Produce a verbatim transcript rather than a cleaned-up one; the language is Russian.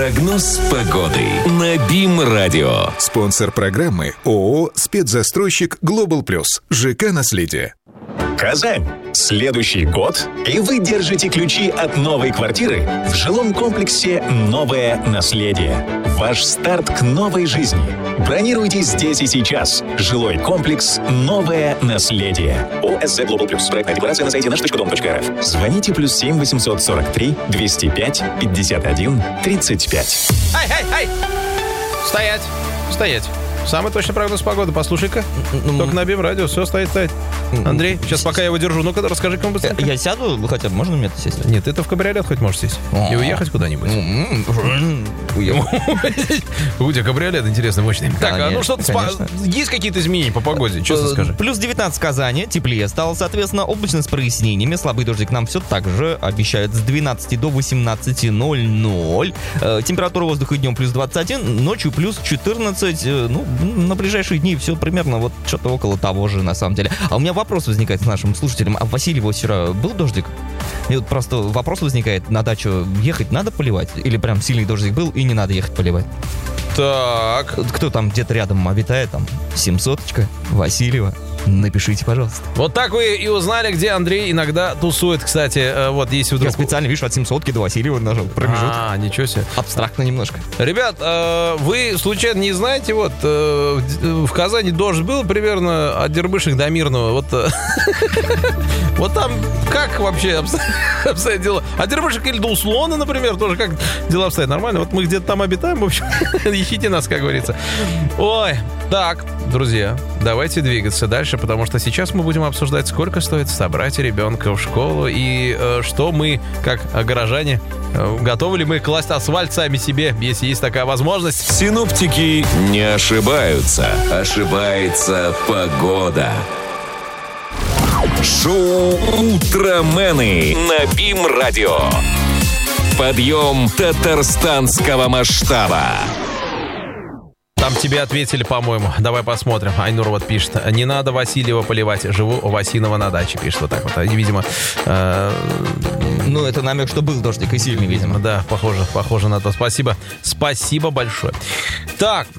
Прогноз погоды на БИМ-радио. Спонсор программы ООО «Спецзастройщик Глобал Плюс». ЖК «Наследие». Казань. Следующий год, и вы держите ключи от новой квартиры в жилом комплексе «Новое наследие». Ваш старт к новой жизни. Бронируйте здесь и сейчас. Жилой комплекс «Новое наследие». ОСЗ Global Plus. Проектная декларация на сайте наш точка дом точка рф. Звоните плюс семь восемьсот сорок три двести пять пятьдесят один тридцать пять. Ай, ай, ай! Стоять! Стоять! Самый точный прогноз погоды, послушай-ка. Только на БИМ-радио, все, стоит, стоит. Андрей, сейчас пока я его держу, ну-ка расскажи-ка вам быстренько. Я сяду, хотя бы можно мне это сесть? Нет, ты-то в кабриолет хоть можешь сесть. И уехать куда-нибудь. У тебя кабриолет интересный, мощный. Так, а ну что-то... Есть какие-то изменения по погоде? Честно скажи. Плюс девятнадцать в Казани, теплее стало, соответственно, облачно с прояснениями. Слабый дождик нам все так же обещают с двенадцати до восемнадцати ноль-ноль. Температура воздуха днем плюс двадцать один, ночью плюс четырнадцать. Ну, на ближайшие дни все примерно вот что-то около того же, на самом деле. А у меня вопрос возникает с нашим слушателем. А в Васильево вчера был дождик? И вот просто вопрос возникает, на дачу ехать надо поливать? Или прям сильный дождик был и не надо ехать поливать? Так. Кто там где-то рядом обитает, там, семисоточка, Васильева? Напишите, пожалуйста. Вот так вы и узнали, где Андрей иногда тусует, кстати. Вот если вдруг... Я специально, видишь, от семисотки до Васильева нажал промежуток. А, ничего себе. Абстрактно немножко. Ребят, вы случайно не знаете, вот в Казани дождь был примерно от Дербышек до Мирного. Вот, вот там как вообще обстоят дела? От Дербышек или до Услона, например, тоже как дела обстоят? Нормально? Вот мы где-то там обитаем, в общем, ищите нас, как говорится. Ой, так, друзья, давайте двигаться дальше, потому что сейчас мы будем обсуждать, сколько стоит собрать ребенка в школу и э, что мы, как горожане, э, готовы ли мы класть асфальт сами себе, если есть такая возможность. Синоптики не ошибаются. Ошибается погода. Шоу «Утромены» на БИМ-радио. Подъем татарстанского масштаба. Там тебе ответили, по-моему. Давай посмотрим. Айнур вот пишет. Не надо Васильева поливать. Живу у Васинова на даче. Пишет вот так вот. Видимо... Э... Ну, это намек, что был дождик и сильный, видимо. Да, похоже, похоже на то. Спасибо. Спасибо большое. Так,